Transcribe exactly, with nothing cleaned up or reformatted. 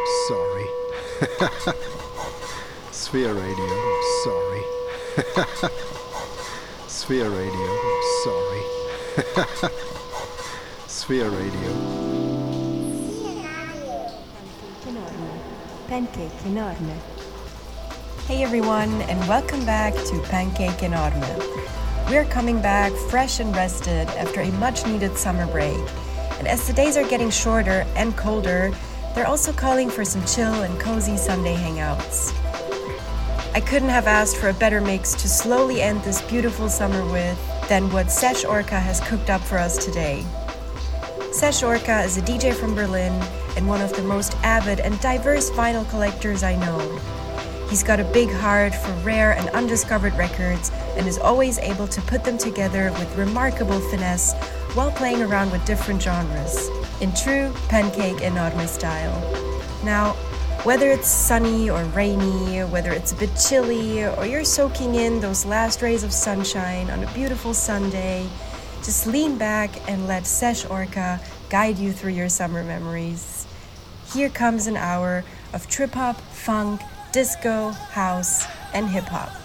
sorry. Sphere Radio, sorry. Sphere Radio, sorry. Sphere Radio. Pancake enorme. Hey everyone, and welcome back to Pancake Enorme. We're coming back fresh and rested after a much-needed summer break. And as the days are getting shorter and colder, they're also calling for some chill and cozy Sunday hangouts. I couldn't have asked for a better mix to slowly end this beautiful summer with than what Sesh Orca has cooked up for us today. Sesh Orca is a D J from Berlin and one of the most avid and diverse vinyl collectors I know. He's got a big heart for rare and undiscovered records and is always able to put them together with remarkable finesse while playing around with different genres, in true Pancake Enorme style. Now, whether it's sunny or rainy, whether it's a bit chilly, or you're soaking in those last rays of sunshine on a beautiful Sunday, just lean back and let Sesh Orca guide you through your summer memories. Here comes an hour of trip-hop, funk, disco, house, and hip-hop.